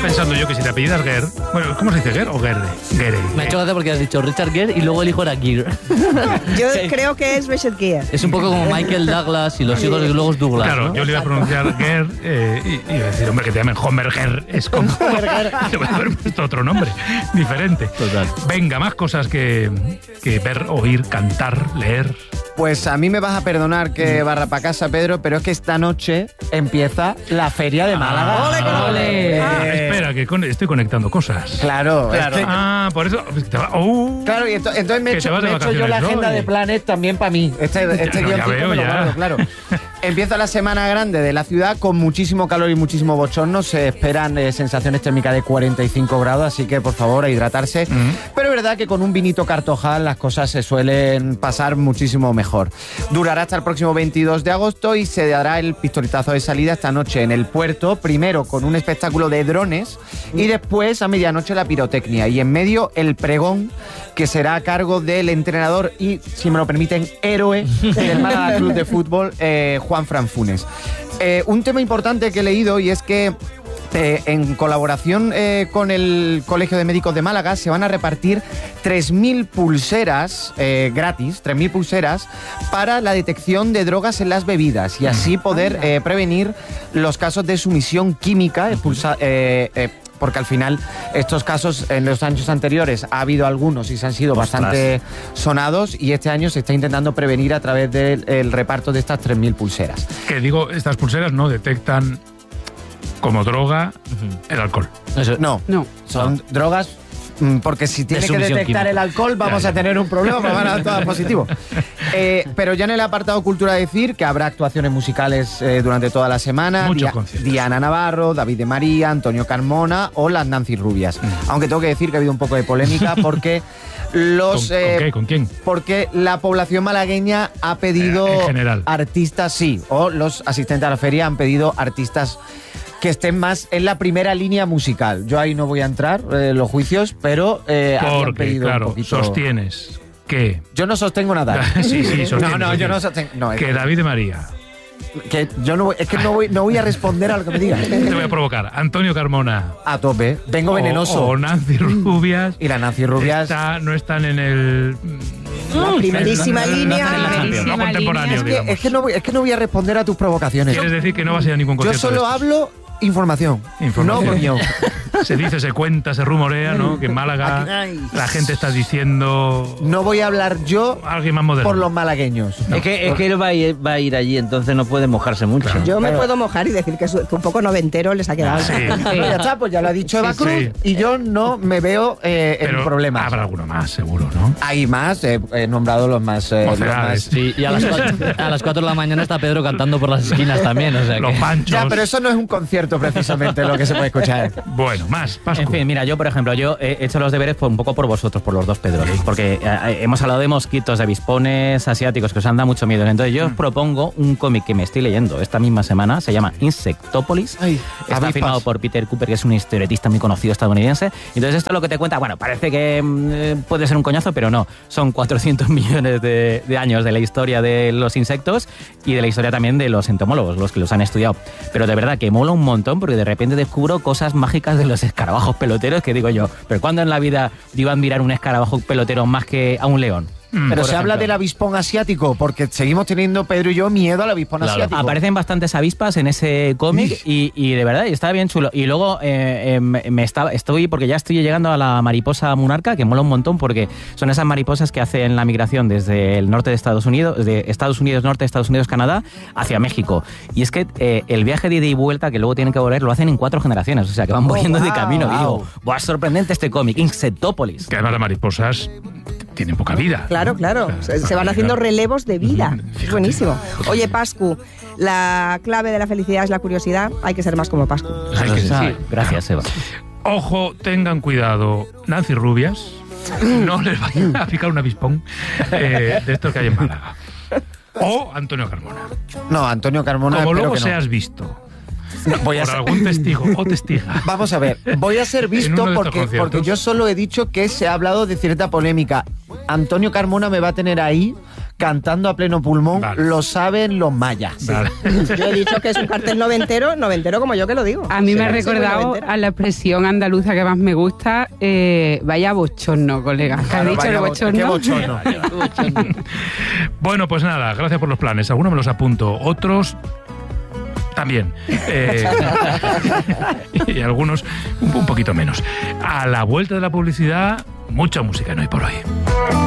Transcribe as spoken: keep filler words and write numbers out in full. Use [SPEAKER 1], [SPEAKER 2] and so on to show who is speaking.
[SPEAKER 1] pensando yo que si te apellidas Gere... Bueno, ¿cómo se dice, Gere o Gerde? Gere.
[SPEAKER 2] Me ha hecho gracia porque has dicho Richard Gere y luego el hijo era Gere.
[SPEAKER 3] Yo creo que es Richard Gere.
[SPEAKER 2] Es un poco como Michael Douglas y los hijos y luego es Douglas,
[SPEAKER 1] Claro,
[SPEAKER 2] ¿no?
[SPEAKER 1] yo le iba a pronunciar Gere eh, y, y iba a decir, hombre, que te llamen Homer Gere. Es como... Le voy a haber puesto otro nombre, diferente.
[SPEAKER 2] Total.
[SPEAKER 1] Venga, más cosas que, que ver, oír, cantar, leer...
[SPEAKER 4] Pues a mí me vas a perdonar que barra para casa, Pedro, pero es que esta noche empieza la Feria de Málaga.
[SPEAKER 1] Ah,
[SPEAKER 4] ¡Ole, que no!
[SPEAKER 2] ¡Ole!
[SPEAKER 1] Ah,
[SPEAKER 4] Eh,
[SPEAKER 1] espera, que con- estoy conectando cosas.
[SPEAKER 4] Claro,
[SPEAKER 2] Claro.
[SPEAKER 4] es que-
[SPEAKER 1] Ah, por eso... Te va, oh.
[SPEAKER 4] Claro, y ento- entonces me he
[SPEAKER 1] Que
[SPEAKER 4] hecho,
[SPEAKER 1] te vas de
[SPEAKER 4] me he hecho yo la
[SPEAKER 1] vacaciones,
[SPEAKER 4] agenda
[SPEAKER 1] ¿no?
[SPEAKER 4] de planes también para mí. Este, este
[SPEAKER 1] no, ya
[SPEAKER 4] guioncito
[SPEAKER 1] veo,
[SPEAKER 4] me lo
[SPEAKER 1] ya.
[SPEAKER 4] guardo, claro. Empieza la semana grande de la ciudad con muchísimo calor y muchísimo bochorno. Se esperan eh, sensaciones térmicas de cuarenta y cinco grados, así que por favor a hidratarse.
[SPEAKER 1] Mm.
[SPEAKER 4] Pero es verdad que con un vinito Cartojal las cosas se suelen pasar muchísimo mejor. Durará hasta el próximo veintidós de agosto y se dará el pistoletazo de salida esta noche en el puerto, primero con un espectáculo de drones y después a medianoche la pirotecnia y en medio el pregón, que será a cargo del entrenador y, si me lo permiten, héroe del Málaga Club de Fútbol, eh, Juan Fran Funes. Eh, un tema importante que he leído y es que Eh, en colaboración eh, con el Colegio de Médicos de Málaga se van a repartir tres mil pulseras eh, gratis, tres mil pulseras para la detección de drogas en las bebidas y así poder eh, prevenir los casos de sumisión química, expulsa, eh, eh, porque al final estos casos en los años anteriores ha habido algunos y se han sido
[SPEAKER 2] Ostras.
[SPEAKER 4] bastante sonados y este año se está intentando prevenir a través del el reparto de estas tres mil pulseras.
[SPEAKER 1] Que digo, estas pulseras no detectan como droga el alcohol.
[SPEAKER 2] Eso.
[SPEAKER 4] No,
[SPEAKER 3] No.
[SPEAKER 4] son drogas mm, porque si tiene que
[SPEAKER 2] sumisión
[SPEAKER 4] detectar
[SPEAKER 2] química.
[SPEAKER 4] el alcohol vamos
[SPEAKER 1] Ya, ya.
[SPEAKER 4] a tener un problema, porque van a dar todas positivo. Eh, pero ya en el apartado cultura decir que habrá actuaciones musicales eh, durante toda la semana.
[SPEAKER 1] Muchos conciertos.
[SPEAKER 4] Diana Navarro, David de María, Antonio Carmona o las Nancy Rubias.
[SPEAKER 1] Mm.
[SPEAKER 4] Aunque tengo que decir que ha habido un poco de polémica porque los...
[SPEAKER 1] ¿Con,
[SPEAKER 4] eh,
[SPEAKER 1] ¿con qué? ¿Con quién?
[SPEAKER 4] Porque la población malagueña ha pedido
[SPEAKER 1] Eh, en general.
[SPEAKER 4] artistas, sí, o los asistentes a la feria han pedido artistas que estén más en la primera línea musical. Yo ahí no voy a entrar eh, los juicios, pero eh, habían
[SPEAKER 1] Porque,
[SPEAKER 4] pedido un
[SPEAKER 1] claro,
[SPEAKER 4] poquito...
[SPEAKER 1] sostienes que...
[SPEAKER 4] Yo no sostengo nada.
[SPEAKER 1] Sí, sí, sostienes.
[SPEAKER 4] No, no, yo no
[SPEAKER 1] sostienes.
[SPEAKER 4] sostengo... No, es
[SPEAKER 1] Que David de María.
[SPEAKER 4] que yo no voy, es que no voy, no voy a responder a lo que me digan.
[SPEAKER 1] Te voy a provocar. Antonio Carmona.
[SPEAKER 4] A tope. Vengo
[SPEAKER 1] o-
[SPEAKER 4] venenoso.
[SPEAKER 1] O, Nancy Rubias.
[SPEAKER 4] Y la Nancy Rubias...
[SPEAKER 1] Está- no están en el...
[SPEAKER 3] La primerísima
[SPEAKER 1] no, no,
[SPEAKER 3] línea.
[SPEAKER 1] no, no, no, no,
[SPEAKER 5] Primerísima
[SPEAKER 1] contemporáneo,
[SPEAKER 5] línea.
[SPEAKER 4] es, que,
[SPEAKER 1] digamos.
[SPEAKER 4] es, que no voy, es que no voy a responder a tus provocaciones.
[SPEAKER 1] ¿Quieres decir que no vas a ir a ningún
[SPEAKER 4] Yo
[SPEAKER 1] concierto
[SPEAKER 4] solo
[SPEAKER 1] de estos?
[SPEAKER 4] hablo información.
[SPEAKER 1] Información.
[SPEAKER 4] No opinión.
[SPEAKER 1] Se dice, se cuenta, se rumorea, ¿no? Que en Málaga
[SPEAKER 3] Ay.
[SPEAKER 1] la gente está diciendo...
[SPEAKER 4] No voy a hablar yo
[SPEAKER 1] Alguien más moderno.
[SPEAKER 4] por los malagueños.
[SPEAKER 6] Es que, es que él va a, ir, va a ir allí, entonces no puede mojarse mucho.
[SPEAKER 1] Claro.
[SPEAKER 3] Yo me
[SPEAKER 4] Claro.
[SPEAKER 3] puedo mojar y decir que, es, que un poco noventero les ha quedado.
[SPEAKER 1] Sí.
[SPEAKER 4] Pues ya está, pues ya lo ha dicho Eva
[SPEAKER 1] Sí,
[SPEAKER 4] Cruz
[SPEAKER 1] sí.
[SPEAKER 4] y yo no me veo eh, en
[SPEAKER 1] Pero
[SPEAKER 4] problemas.
[SPEAKER 1] habrá alguno más, seguro, ¿no?
[SPEAKER 4] Hay más, eh, he nombrado los más... eh, los
[SPEAKER 1] Mocedades.
[SPEAKER 4] más-
[SPEAKER 2] Sí, y a las, cuatro, a las cuatro de la mañana está Pedro cantando por las esquinas también, o sea
[SPEAKER 1] Los
[SPEAKER 2] que...
[SPEAKER 1] panchos.
[SPEAKER 4] Ya, pero eso no es un concierto precisamente lo que se puede escuchar.
[SPEAKER 1] Bueno, más, Pascu.
[SPEAKER 6] En fin, mira, yo por ejemplo, yo he hecho los deberes por, un poco por vosotros, por los dos Pedros, porque eh, hemos hablado de mosquitos, de avispones asiáticos que os han dado mucho miedo. Entonces yo os propongo un cómic que me estoy leyendo esta misma semana, se llama Insectópolis.
[SPEAKER 4] Ay,
[SPEAKER 6] Está
[SPEAKER 4] avispas.
[SPEAKER 6] firmado por Peter Cooper, que es un historietista muy conocido estadounidense. Entonces esto es lo que te cuenta, bueno, parece que mm, eh, puede ser un coñazo, pero no. Son cuatrocientos millones de, de años de la historia de los insectos y de la historia también de los entomólogos, los que los han estudiado. Pero de verdad que mola un montón porque de repente descubro cosas mágicas de los escarabajos peloteros que digo yo, ¿pero cuándo en la vida iba a admirar un escarabajo pelotero más que a un león?
[SPEAKER 1] Mm,
[SPEAKER 4] Pero
[SPEAKER 6] por
[SPEAKER 4] se habla
[SPEAKER 6] ejemplo.
[SPEAKER 4] del avispón asiático, porque seguimos teniendo, Pedro y yo, miedo al avispón
[SPEAKER 2] Claro.
[SPEAKER 4] asiático.
[SPEAKER 6] Aparecen bastantes avispas en ese cómic y, y de verdad está bien chulo. Y luego eh, eh, me estaba, estoy, porque ya estoy llegando a la mariposa monarca, que mola un montón porque son esas mariposas que hacen la migración desde el norte de Estados Unidos, de Estados Unidos, norte de Estados Unidos, Canadá, hacia México. Y es que eh, el viaje de ida y vuelta, que luego tienen que volver, lo hacen en cuatro generaciones. O sea, que van volviendo de
[SPEAKER 4] wow.
[SPEAKER 6] camino. Y digo, ¡buah, sorprendente este cómic! Insectópolis.
[SPEAKER 1] Que además las mariposas tienen poca vida.
[SPEAKER 3] Claro, claro. Se, se van haciendo relevos de vida. Es buenísimo. Oye, Pascu, la clave de la felicidad es la curiosidad. Hay que ser más como Pascu.
[SPEAKER 1] Hay que-
[SPEAKER 6] Ah,
[SPEAKER 1] sí.
[SPEAKER 6] gracias, Eva.
[SPEAKER 1] Ojo, tengan cuidado. Nancy Rubias, no les vayan a picar un avispón eh, de estos que hay en Málaga. O Antonio Carmona.
[SPEAKER 4] No, Antonio Carmona,
[SPEAKER 1] Como
[SPEAKER 4] espero
[SPEAKER 1] luego
[SPEAKER 4] que no.
[SPEAKER 1] seas visto
[SPEAKER 4] No, voy a
[SPEAKER 1] por
[SPEAKER 4] ser-
[SPEAKER 1] algún testigo o testiga.
[SPEAKER 4] Vamos a ver, voy a ser
[SPEAKER 1] En
[SPEAKER 4] visto
[SPEAKER 1] uno de estos
[SPEAKER 4] porque,
[SPEAKER 1] conciertos.
[SPEAKER 4] porque yo solo he dicho que se ha hablado de cierta polémica. Antonio Carmona me va a tener ahí cantando a pleno pulmón,
[SPEAKER 1] Vale.
[SPEAKER 4] lo saben los mayas.
[SPEAKER 1] Vale.
[SPEAKER 3] Yo he dicho que es un cartel noventero, noventero como yo que lo digo.
[SPEAKER 5] A mí
[SPEAKER 3] Sí,
[SPEAKER 5] me ha
[SPEAKER 3] sí, muy
[SPEAKER 5] recordado
[SPEAKER 3] noventero.
[SPEAKER 5] a la expresión andaluza que más me gusta, eh, vaya bochorno, colega. ¿Qué has
[SPEAKER 4] Claro,
[SPEAKER 5] dicho
[SPEAKER 4] vaya
[SPEAKER 5] el
[SPEAKER 4] bo-
[SPEAKER 5] bochorno?
[SPEAKER 4] qué bochorno.
[SPEAKER 1] Bueno, pues nada, gracias por los planes. Algunos me los apunto, otros también. Eh, y algunos un, un poquito menos. A la vuelta de la publicidad, mucha música en Hoy por Hoy.